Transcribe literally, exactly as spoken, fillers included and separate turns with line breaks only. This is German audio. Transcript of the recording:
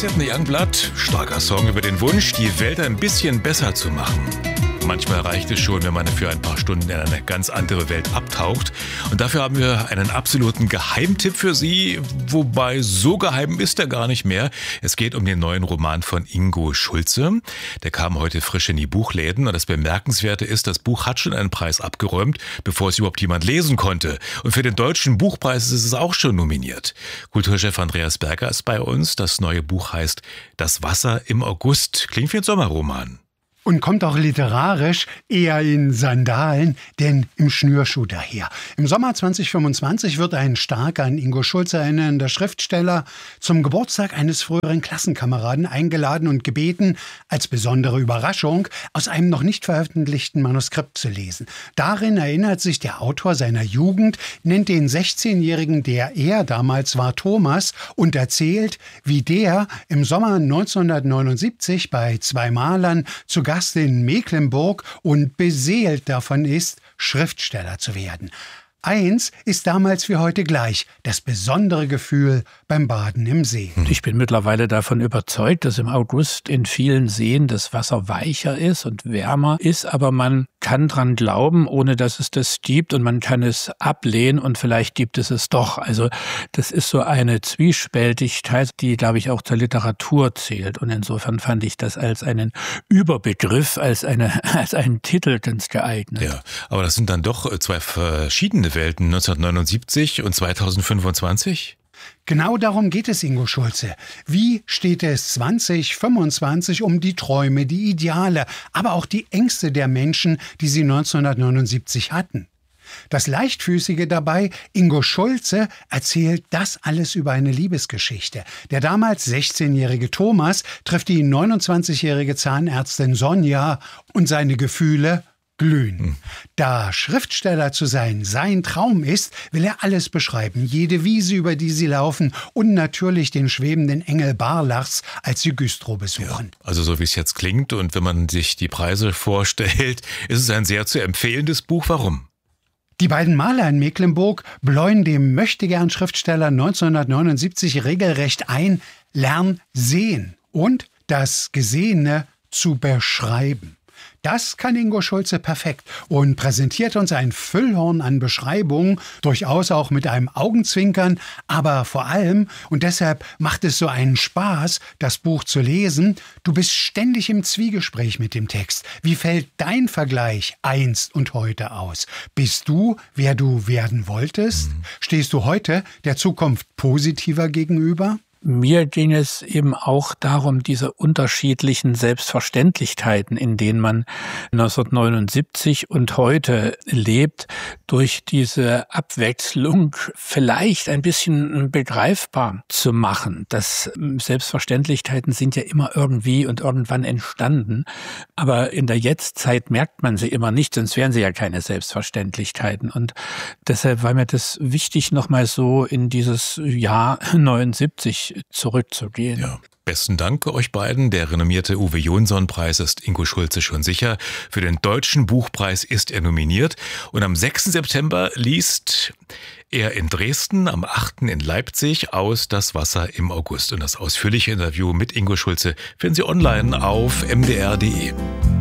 Sydney Youngblood, starker Song über den Wunsch, die Welt ein bisschen besser zu machen. Manchmal reicht es schon, wenn man für ein paar Stunden in eine ganz andere Welt abtaucht. Und dafür haben wir einen absoluten Geheimtipp für Sie, wobei so geheim ist er gar nicht mehr. Es geht um den neuen Roman von Ingo Schulze. Der kam heute frisch in die Buchläden und das Bemerkenswerte ist, das Buch hat schon einen Preis abgeräumt, bevor es überhaupt jemand lesen konnte. Und für den Deutschen Buchpreis ist es auch schon nominiert. Kulturchef Andreas Berger ist bei uns. Das neue Buch heißt Das Wasser im August. Klingt wie ein Sommerroman.
Und kommt auch literarisch eher in Sandalen, denn im Schnürschuh daher. Im Sommer zwanzig fünfundzwanzig wird ein stark an Ingo Schulze erinnernder Schriftsteller zum Geburtstag eines früheren Klassenkameraden eingeladen und gebeten, als besondere Überraschung aus einem noch nicht veröffentlichten Manuskript zu lesen. Darin erinnert sich der Autor seiner Jugend, nennt den sechzehnjährigen, der er damals war, Thomas, und erzählt, wie der im Sommer neunzehnhundertneunundsiebzig bei zwei Malern zu Gast in Mecklenburg und beseelt davon ist, Schriftsteller zu werden. Eins ist damals wie heute gleich, das besondere Gefühl beim Baden im See.
Ich bin mittlerweile davon überzeugt, dass im August in vielen Seen das Wasser weicher ist und wärmer ist, aber man kann dran glauben, ohne dass es das gibt, und man kann es ablehnen und vielleicht gibt es es doch. Also das ist so eine Zwiespältigkeit, die, glaube ich, auch zur Literatur zählt, und insofern fand ich das als einen Überbegriff, als, eine, als einen Titel ganz geeignet.
Ja, aber das sind dann doch zwei verschiedene Welten, neunzehnhundertneunundsiebzig und zweitausendfünfundzwanzig?
Genau darum geht es Ingo Schulze. Wie steht es zwanzig fünfundzwanzig um die Träume, die Ideale, aber auch die Ängste der Menschen, die sie neunzehnhundertneunundsiebzig hatten? Das Leichtfüßige dabei, Ingo Schulze erzählt das alles über eine Liebesgeschichte. Der damals sechzehnjährige Thomas trifft die neunundzwanzigjährige Zahnärztin Sonja und seine Gefühle glühen. Da Schriftsteller zu sein sein Traum ist, will er alles beschreiben. Jede Wiese, über die sie laufen, und natürlich den schwebenden Engel Barlachs, als sie Güstrow besuchen.
Ja, also so wie es jetzt klingt, und wenn man sich die Preise vorstellt, ist es ein sehr zu empfehlendes Buch. Warum?
Die beiden Maler in Mecklenburg bläuen dem Möchtegern-Schriftsteller neunzehnhundertneunundsiebzig regelrecht ein, lern sehen und das Gesehene zu beschreiben. Das kann Ingo Schulze perfekt und präsentiert uns ein Füllhorn an Beschreibungen, durchaus auch mit einem Augenzwinkern, aber vor allem, und deshalb macht es so einen Spaß, das Buch zu lesen, du bist ständig im Zwiegespräch mit dem Text. Wie fällt dein Vergleich einst und heute aus? Bist du, wer du werden wolltest? Mhm. Stehst du heute der Zukunft positiver gegenüber?
Mir ging es eben auch darum, diese unterschiedlichen Selbstverständlichkeiten, in denen man neunzehnhundertneunundsiebzig und heute lebt, durch diese Abwechslung vielleicht ein bisschen begreifbar zu machen. Das Selbstverständlichkeiten sind ja immer irgendwie und irgendwann entstanden, aber in der Jetztzeit merkt man sie immer nicht, sonst wären sie ja keine Selbstverständlichkeiten. Und deshalb war mir das wichtig, nochmal so in dieses Jahr neunundsiebzig zurückzugehen.
Ja. Besten Dank euch beiden. Der renommierte Uwe Jonsson-Preis ist Ingo Schulze schon sicher. Für den Deutschen Buchpreis ist er nominiert. Und am sechsten September liest er in Dresden, am achten in Leipzig aus Das Wasser im August. Und das ausführliche Interview mit Ingo Schulze finden Sie online auf m d r punkt d e.